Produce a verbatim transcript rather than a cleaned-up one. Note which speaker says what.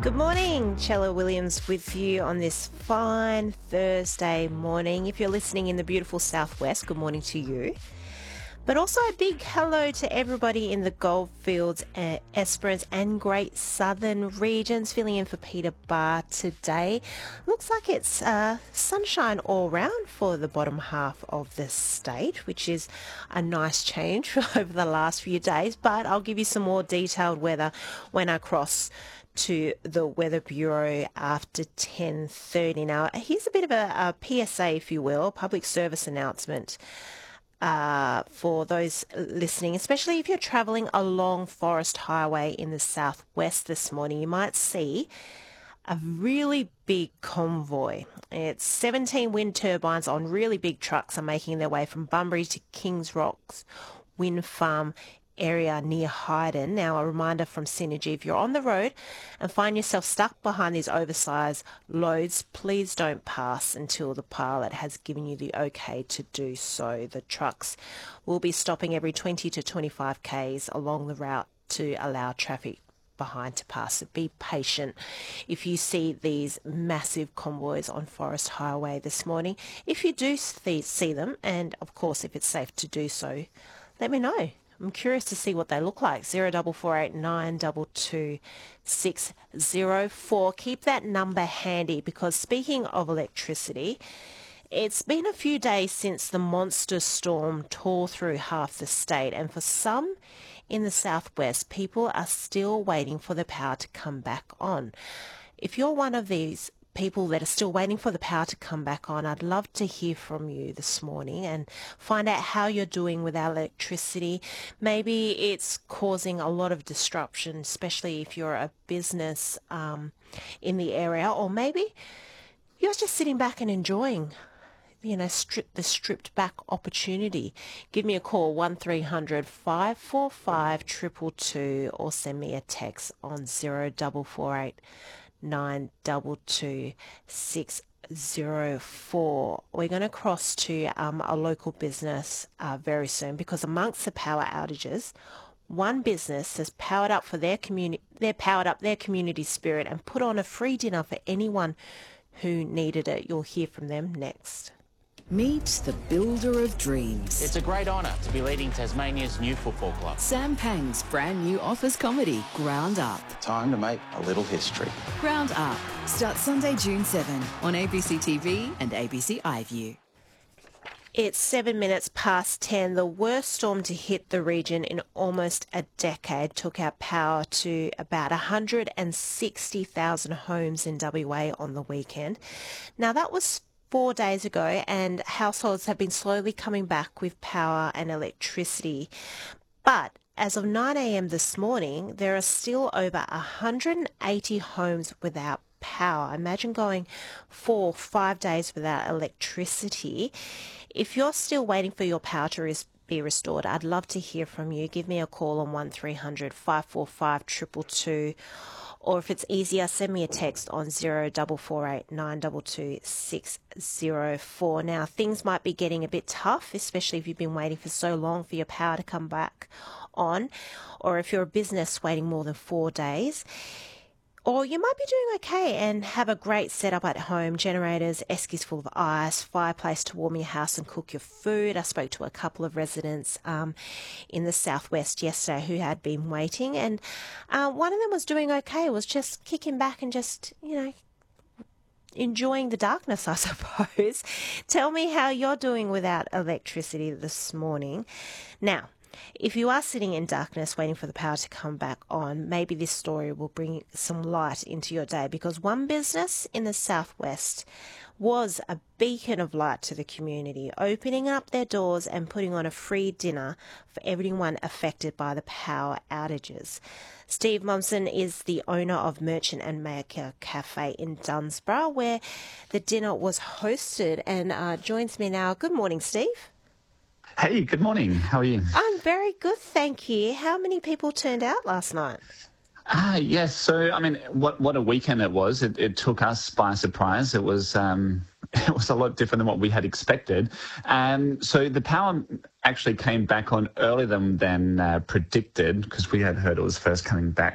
Speaker 1: Good morning, Chella Williams with you on this fine Thursday morning. If you're listening in the beautiful southwest, good morning to you. But also a big hello to everybody in the Goldfields, uh, Esperance and Great Southern regions. Filling in for Peter Barr today. Looks like it's uh, sunshine all round for the bottom half of the state, which is a nice change over the last few days. But I'll give you some more detailed weather when I cross to the Weather Bureau after ten thirty. Now, here's a bit of a, a P S A, if you will, public service announcement uh, for those listening, especially if you're travelling along Forest Highway in the southwest this morning. You might see a really big convoy. It's seventeen wind turbines on really big trucks are making their way from Bunbury to Kings Rocks Wind Farm area near Hyden. Now, a reminder from Synergy, if you're on the road and find yourself stuck behind these oversized loads, please don't pass until the pilot has given you the okay to do so. The trucks will be stopping every twenty to twenty-five kays along the route to allow traffic behind to pass. So be patient if you see these massive convoys on Forest Highway this morning. If you do see them, and of course if it's safe to do so, let me know. I'm curious to see what they look like. Zero double four eight nine double two six zero four. Keep that number handy, because speaking of electricity, it's been a few days since the monster storm tore through half the state, and for some in the southwest, people are still waiting for the power to come back on. If you're one of these people that are still waiting for the power to come back on, I'd love to hear from you this morning and find out how you're doing with our electricity. Maybe it's causing a lot of disruption, especially if you're a business um, in the area, or maybe you're just sitting back and enjoying, you know, strip, the stripped back opportunity. Give me a call, one three hundred five four five two two two, or send me a text on zero double four eight nine double two six zero four. We're going to cross to um, a local business uh, very soon, because amongst the power outages, one business has powered up for their community. They're powered up their community spirit and put on a free dinner for anyone who needed it. You'll hear from them next.
Speaker 2: Meet the builder of dreams.
Speaker 3: It's a great honour to be leading Tasmania's new football club.
Speaker 2: Sam Pang's brand new office comedy, Ground Up.
Speaker 4: Time to make a little history.
Speaker 2: Ground Up starts Sunday, June seventh on A B C T V and A B C iView.
Speaker 1: It's seven minutes past ten. The worst storm to hit the region in almost a decade took out power to about one hundred sixty thousand homes in W A on the weekend. Now, that was four days ago, and households have been slowly coming back with power and electricity. But as of nine a.m. this morning, there are still over one hundred eighty homes without power. Imagine going four, five days without electricity. If you're still waiting for your power to res- be restored, I'd love to hear from you. Give me a call on one three hundred five four five two two two. Or if it's easier, send me a text on zero double four eight nine double two six zero four. Now, things might be getting a bit tough, especially if you've been waiting for so long for your power to come back on, or if you're a business waiting more than four days. Or you might be doing okay and have a great setup at home: generators, eskies full of ice, fireplace to warm your house and cook your food. I spoke to a couple of residents um, in the southwest yesterday who had been waiting, and uh, one of them was doing okay, was just kicking back and just, you know, enjoying the darkness, I suppose. Tell me how you're doing without electricity this morning. Now, if you are sitting in darkness waiting for the power to come back on, maybe this story will bring some light into your day, because one business in the southwest was a beacon of light to the community, opening up their doors and putting on a free dinner for everyone affected by the power outages. Steve Momsen is the owner of Merchant and Maker Cafe in Dunsborough, where the dinner was hosted, and uh, joins me now. Good morning, Steve.
Speaker 5: Hey, good morning. How are you?
Speaker 1: I'm very good, thank you. How many people turned out last night?
Speaker 5: Ah, yes. So, I mean, what what a weekend it was. It, it took us by surprise. It was um, it was a lot different than what we had expected. And so the power actually came back on earlier than, than uh, predicted, because we had heard it was first coming back